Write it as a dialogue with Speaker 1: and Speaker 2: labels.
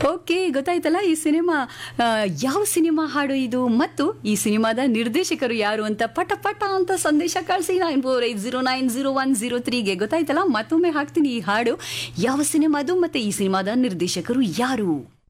Speaker 1: Okay, ಗೊತ್ತಾಯ್ತಲ್ಲ ಈ cinema ಯಾವ ಸಿನಿಮಾ ಹಾಡು ಇದು ಮತ್ತು ಈ ಸಿನಿಮಾದ ನಿರ್ದೇಶಕರು ಯಾರು ಅಂತ ಪಟ ಪಟ ಅಂತ ಸಂದೇಶ ಕಳಿಸಿ 9480901003ಗೆ. ಗೊತ್ತಾಯ್ತಲ್ಲ, ಮತ್ತೊಮ್ಮೆ ಹಾಕ್ತೀನಿ ಈ ಹಾಡು ಯಾವ ಸಿನಿಮಾದು ಮತ್ತೆ ಈ ಸಿನಿಮಾದ ನಿರ್ದೇಶಕರು ಯಾರು.